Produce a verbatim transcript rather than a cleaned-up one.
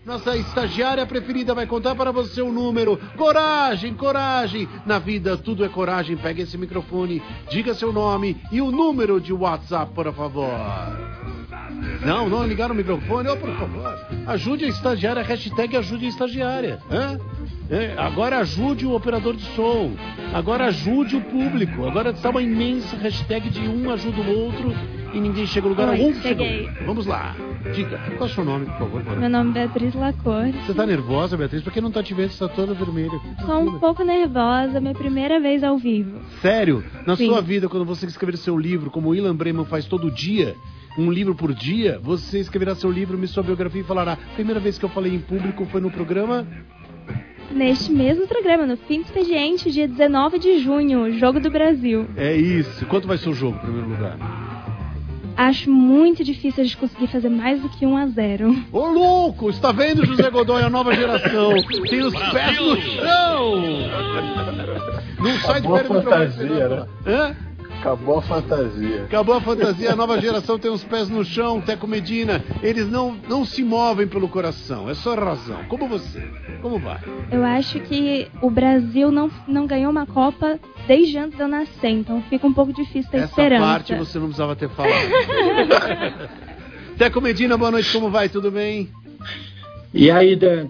Nossa estagiária preferida vai contar para você o número. Coragem, coragem. Na vida tudo é coragem. Pegue esse microfone, diga seu nome e o número de WhatsApp, por favor. Não, não ligaram o microfone. Oh, por favor. Ajude a estagiária. Hashtag ajude a estagiária. Hã? É, agora ajude o operador de som. Agora ajude o público. Agora está uma imensa hashtag de um ajuda o outro e ninguém chega no lugar Oi, algum. cheguei. Vamos lá. Diga, qual é o seu nome, por favor? Bora. Meu nome é Beatriz Lacorte. Você está nervosa, Beatriz? Porque não está te vendo, você está toda vermelha. Sou um pouco nervosa, minha primeira vez ao vivo. Sério? Na Sim. sua vida, quando você escrever seu livro, como o Ilan Breman faz todo dia, um livro por dia, você escreverá seu livro, me sua biografia e falará: primeira vez que eu falei em público foi no programa... Neste mesmo programa, no fim do expediente, dia dezenove de junho, Jogo do Brasil. É isso. Quanto vai ser o jogo, em primeiro lugar? Acho muito difícil a gente conseguir fazer mais do que um a zero. Ô, louco! Está vendo, José Godoy, a nova geração? Tem os Brasil! pés no chão! Não sai de Acabou a perto do fantasia, microfone. né? Hã? Acabou a fantasia. Acabou a fantasia, a nova geração tem os pés no chão, Teco Medina. Eles não, não se movem pelo coração, é só razão. Como você? Como vai? Eu acho que o Brasil não, não ganhou uma Copa desde antes de eu nascer, então fica um pouco difícil ter Essa esperança. parte você não precisava ter falado. Teco Medina, boa noite, como vai? Tudo bem? E aí, Dan?